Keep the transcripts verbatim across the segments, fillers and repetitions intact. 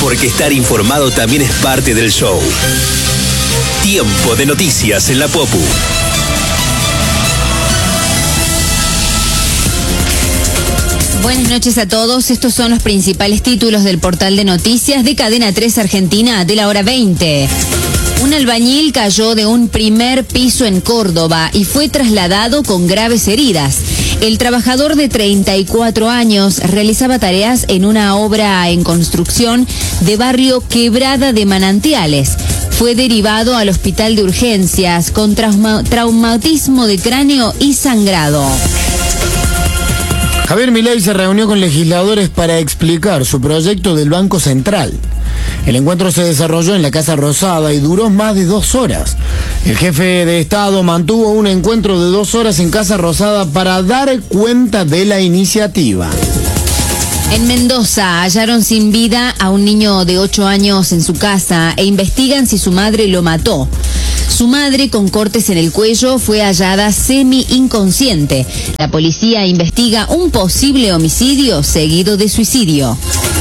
porque estar informado también es parte del show. Tiempo de noticias en la Popu. Buenas noches a todos. Estos son los principales títulos del portal de noticias de Cadena tres Argentina de la hora veinte. Un albañil cayó de un primer piso en Córdoba y fue trasladado con graves heridas. El trabajador de treinta y cuatro años realizaba tareas en una obra en construcción de barrio Quebrada de Manantiales. Fue derivado al hospital de urgencias con trauma, traumatismo de cráneo y sangrado. Javier Milei se reunió con legisladores para explicar su proyecto del Banco Central. El encuentro se desarrolló en la Casa Rosada y duró más de dos horas. El jefe de Estado mantuvo un encuentro de dos horas en Casa Rosada para dar cuenta de la iniciativa. En Mendoza hallaron sin vida a un niño de ocho años en su casa e investigan si su madre lo mató. Su madre, con cortes en el cuello, fue hallada semi-inconsciente. La policía investiga un posible homicidio seguido de suicidio.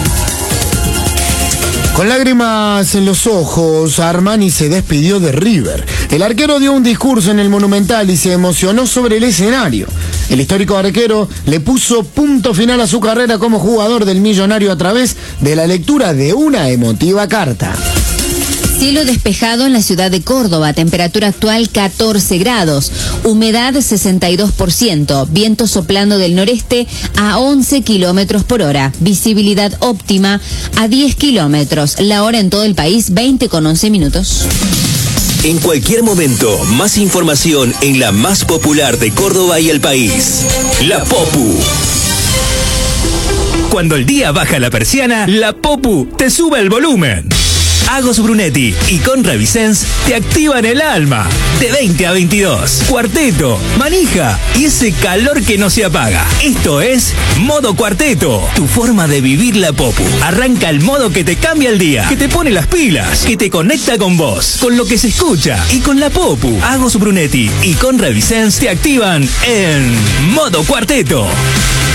Con lágrimas en los ojos, Armani se despidió de River. El arquero dio un discurso en el Monumental y se emocionó sobre el escenario. El histórico arquero le puso punto final a su carrera como jugador del Millonario a través de la lectura de una emotiva carta. Cielo despejado en la ciudad de Córdoba, temperatura actual catorce grados, humedad sesenta y dos por ciento, viento soplando del noreste a once kilómetros por hora, visibilidad óptima a diez kilómetros, la hora en todo el país veinte con once minutos. En cualquier momento, más información en la más popular de Córdoba y el país, La Popu. Cuando el día baja la persiana, La Popu te sube el volumen. Agos Brunetti y Conra Vicens te activan el alma. De veinte a veintidós. Cuarteto, manija y ese calor que no se apaga. Esto es Modo Cuarteto, tu forma de vivir la Popu. Arranca el modo que te cambia el día, que te pone las pilas, que te conecta con vos, con lo que se escucha y con la Popu. Agos Brunetti y Conra Vicens te activan en Modo Cuarteto.